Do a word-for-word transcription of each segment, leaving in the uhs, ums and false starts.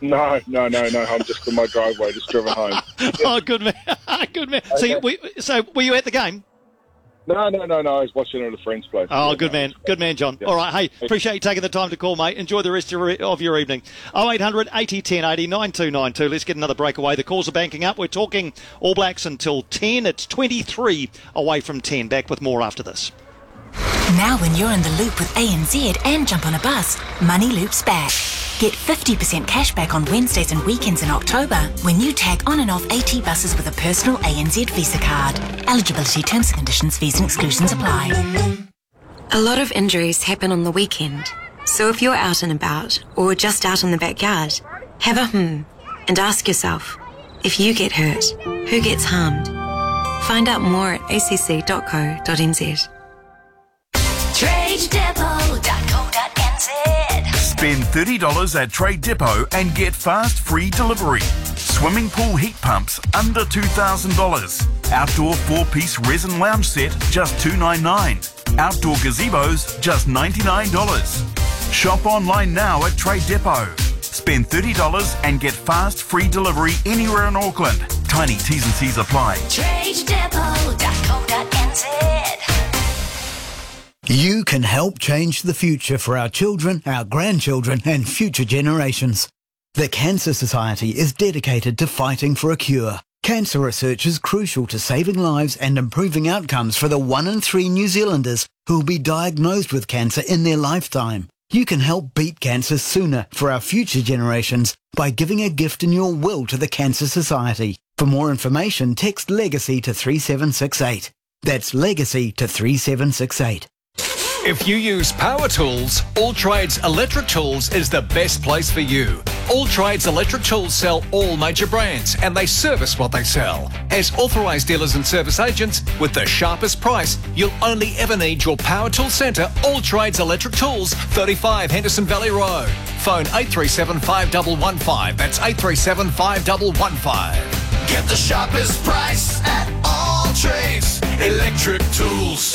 No, no, no, no. I'm just in my driveway, just driven home. Oh, good man. Good man. So, you, we, so were you at the game? No, no, no, no. I was watching it at a friend's place. Oh, yeah, good no, man. Good man, John. Yeah. All right. Hey, appreciate you taking the time to call, mate. Enjoy the rest of your, of your evening. oh eight hundred eighty ten eighty nine two nine two. Let's get another breakaway. The calls are banking up. We're talking All Blacks until ten. It's twenty-three away from ten. Back with more after this. Now when you're in the loop with A N Z and jump on a bus, Money Loop's back. Get fifty percent cash back on Wednesdays and weekends in October when you tag on and off AT buses with a personal A N Z Visa card. Eligibility, terms and conditions, fees and exclusions apply. A lot of injuries happen on the weekend. So if you're out and about or just out in the backyard, have a hmm and ask yourself, if you get hurt, who gets harmed? Find out more at a c c dot co dot n z. trade depot dot co dot n z. Spend thirty dollars at Trade Depot and get fast free delivery. Swimming pool heat pumps under two thousand dollars. Outdoor four-piece resin lounge set just two hundred ninety-nine dollars. Outdoor gazebos just ninety-nine dollars. Shop online now at Trade Depot. Spend thirty dollars and get fast free delivery anywhere in Auckland. Tiny T's and C's apply. trade depot dot co dot n z. You can help change the future for our children, our grandchildren and future generations. The Cancer Society is dedicated to fighting for a cure. Cancer research is crucial to saving lives and improving outcomes for the one in three New Zealanders who will be diagnosed with cancer in their lifetime. You can help beat cancer sooner for our future generations by giving a gift in your will to the Cancer Society. For more information, text LEGACY to three seven six eight. That's LEGACY to three seven six eight. If you use power tools, All Trades Electric Tools is the best place for you. All Trades Electric Tools sell all major brands and they service what they sell. As authorised dealers and service agents, with the sharpest price, you'll only ever need your power tool centre, All Trades Electric Tools, thirty-five Henderson Valley Road. Phone eight three seven five one one five. That's eight three seven five one one five. Get the sharpest price at All Trades Electric Tools.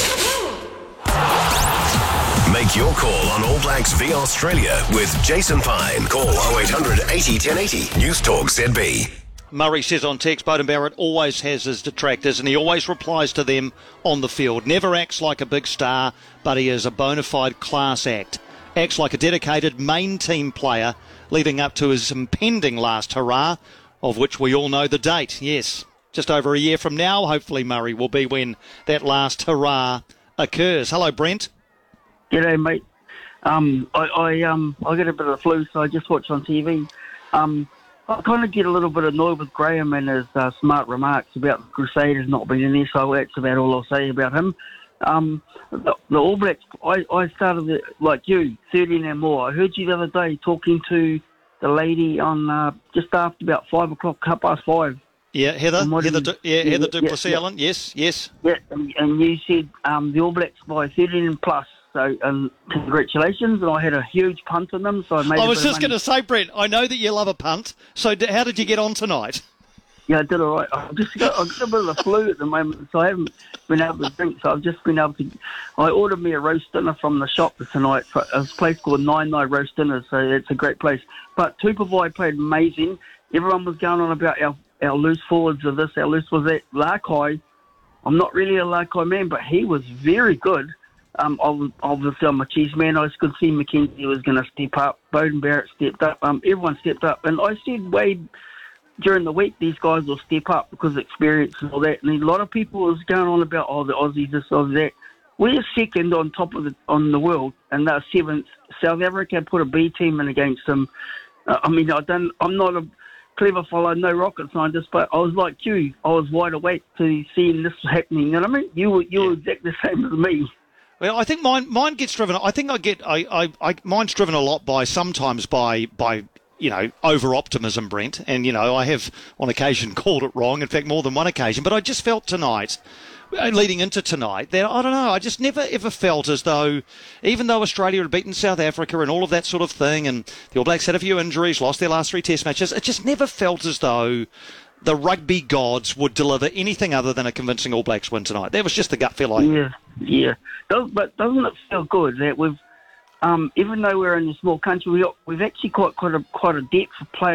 Make your call on All Blacks v Australia with Jason Pine. Call oh eight hundred eighty ten eighty. News Talk Z B. Murray says on text, Beauden Barrett always has his detractors and he always replies to them on the field. Never acts like a big star, but he is a bona fide class act. Acts like a dedicated main team player leading up to his impending last hurrah, of which we all know the date. Yes, just over a year from now, hopefully, Murray, will be when that last hurrah occurs. Hello, Brent. G'day, mate. Um, I, I um I get a bit of the flu, so I just watch on T V. Um, I kind of get a little bit annoyed with Graham and his uh, smart remarks about the Crusaders not being in there, so that's about all I'll say about him. Um, the, the All Blacks, I, I started, it, like you, thirteen and more. I heard you the other day talking to the lady on uh, just after about five o'clock, half past five. Yeah, Heather, Heather, You, du- yeah, yeah, Heather yeah, Duplessis yeah. Allen. Yes, yes. Yeah, and, and you said um, the All Blacks by thirteen and plus. So, um, congratulations, and I had a huge punt on them, so I made I a was bit of just going to say, Brent, I know that you love a punt, so d- how did you get on tonight? Yeah, I did all right. I've just got, I've got a bit of the flu at the moment, so I haven't been able to drink, so I've just been able to... I ordered me a roast dinner from the shop tonight. It's a place called Nine Nine Roast Dinner, so it's a great place. But Tupavai played amazing. Everyone was going on about our, our loose forwards of this, our loose forwards that. Larkai, I'm not really a Larkai man, but he was very good. Um, obviously, I'm a cheese man. I could see McKenzie was going to step up. Beauden Barrett stepped up. Um, everyone stepped up. And I said, Wade, during the week, these guys will step up because of experience and all that. And a lot of people was going on about, oh, the Aussies, this, Aussies, that. We're second on top of the on the world, and they're seventh. South Africa put a B team in against them. Uh, I mean, I don't, I'm not a clever fellow, no rocket scientist, but I was like you. I was wide awake to seeing this happening. You know what I mean? You were, you were exactly the same as me. Well, I think mine mine gets driven. I think I get I, I, I mine's driven a lot by sometimes by by you know over optimism, Brent. And you know I have on occasion called it wrong. In fact, more than one occasion. But I just felt tonight, leading into tonight, that I don't know. I just never ever felt as though, even though Australia had beaten South Africa and all of that sort of thing, and the All Blacks had a few injuries, lost their last three Test matches, it just never felt as though the rugby gods would deliver anything other than a convincing All Blacks win tonight. That was just the gut feel I had. Yeah, yeah. Does, but doesn't it feel good that we've, um, even though we're in a small country, we, we've actually got quite a, quite a depth of players